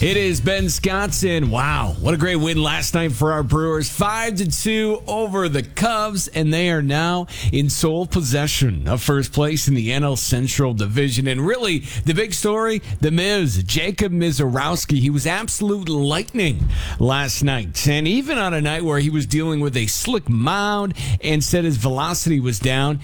It is Ben Scottson. Wow, what a great win last night for our Brewers. 5-2 over the Cubs, and they are now in sole possession of first place in the NL Central Division. And really, the big story, the Miz, Jacob Misiorowski. He was absolute lightning last night. And even on a night where he was dealing with a slick mound and said his velocity was down,